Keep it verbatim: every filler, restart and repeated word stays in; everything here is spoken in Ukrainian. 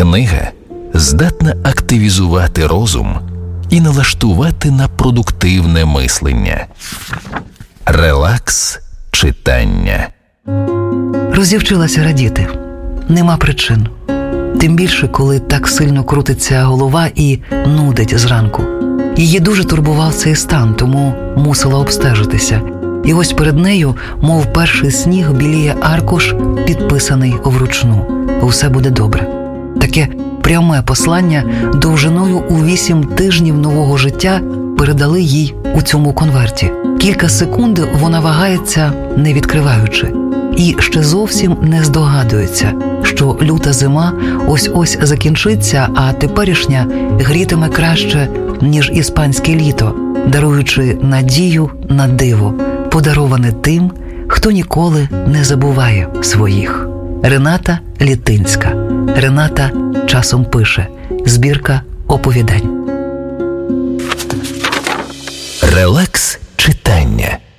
Книга здатна активізувати розум і налаштувати на продуктивне мислення. Релакс читання. Розівчилася радіти. Нема причин. Тим більше, коли так сильно крутиться голова і нудить зранку. Її дуже турбував цей стан, тому мусила обстежитися. І ось перед нею, мов перший сніг, біліє аркуш, підписаний вручну. Усе буде добре. Таке пряме послання довжиною у вісім тижнів нового життя передали їй у цьому конверті. Кілька секунд вона вагається, не відкриваючи. І ще зовсім не здогадується, що люта зима ось-ось закінчиться, а теперішня грітиме краще, ніж іспанське літо, даруючи надію на диво, подароване тим, хто ніколи не забуває своїх. Рената Літинська. Рената часом пише. Збірка оповідань. Релакс читання.